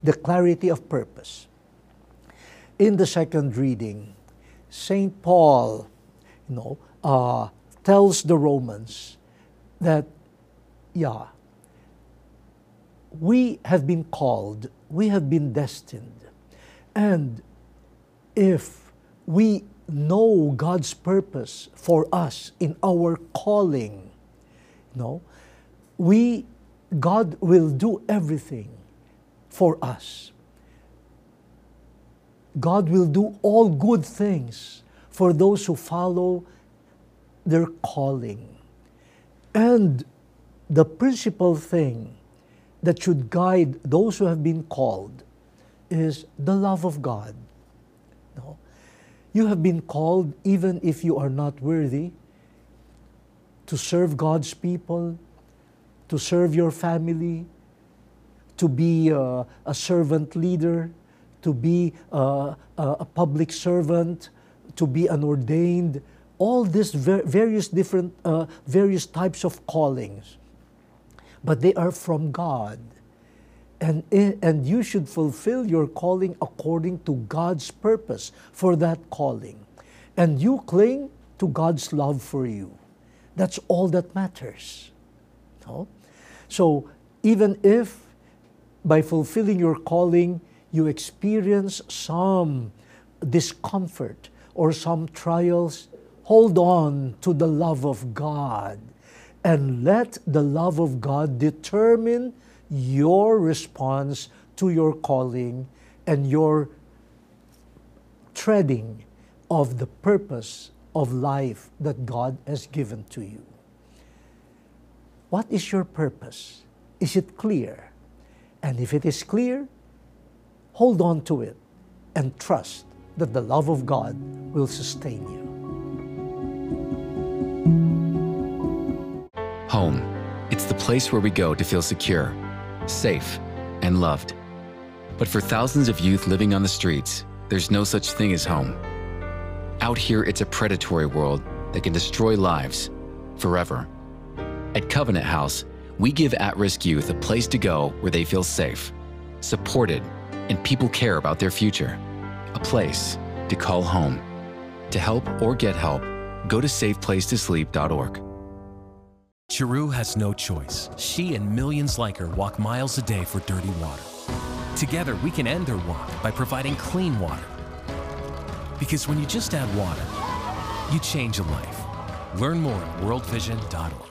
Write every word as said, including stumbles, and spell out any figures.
the clarity of purpose. In the second reading, Saint Paul, you know, uh, tells the Romans that, yeah, we have been called, we have been destined, and if we know God's purpose for us in our calling, you know, we, God will do everything for us. God will do all good things for those who follow their calling. And the principal thing that should guide those who have been called is the love of God. No? You have been called even if you are not worthy to serve God's people, to serve your family, to be a, a servant leader, to be a, a public servant, to be an ordained, all these ver various different, uh, various types of callings. But they are from God. And, and you should fulfill your calling according to God's purpose for that calling. And you cling to God's love for you. That's all that matters. No? So even if by fulfilling your calling, you experience some discomfort or some trials, hold on to the love of God and let the love of God determine your response to your calling and your treading of the purpose of life that God has given to you. What is your purpose? Is it clear? And if it is clear, hold on to it and trust that the love of God will sustain you. Home. It's the place where we go to feel secure, safe, and loved. But for thousands of youth living on the streets, there's no such thing as home. Out here, it's a predatory world that can destroy lives forever. At Covenant House, we give at-risk youth a place to go where they feel safe, supported, and people care about their future. A place to call home. To help or get help, go to safe place to sleep dot org. Chiru has no choice. She and millions like her walk miles a day for dirty water. Together, we can end their walk by providing clean water. Because when you just add water, you change a life. Learn more at world vision dot org.